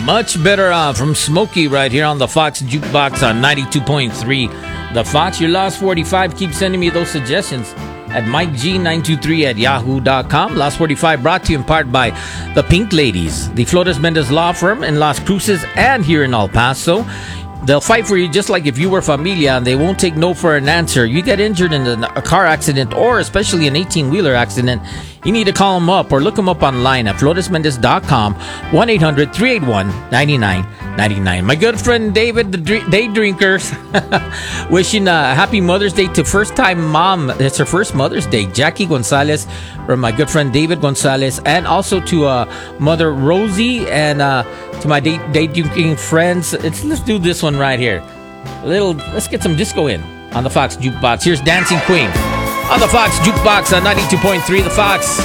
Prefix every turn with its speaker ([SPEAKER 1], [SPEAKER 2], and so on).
[SPEAKER 1] Much better from Smokey right here on the Fox Jukebox on 92.3. The Fox, your last 45. Keep sending me those suggestions at MikeG923@yahoo.com. Last 45 brought to you in part by the Pink Ladies, the Flores Mendez Law Firm in Las Cruces and here in El Paso. They'll fight for you just like if you were familia, and they won't take no for an answer. You get injured in a car accident or especially an 18-wheeler accident, you need to call them up or look them up online at floresmendez.com, 1-800-381-9999. My good friend David, the Day Drinkers, wishing a happy Mother's Day to first-time mom. It's her first Mother's Day, Jackie Gonzalez, from my good friend David Gonzalez, and also to Mother Rosie, and to my day drinking friends. Let's do this one right here. Let's get some disco in on the Fox Jukebox. Here's Dancing Queen on the Fox Jukebox on 92.3 The Fox.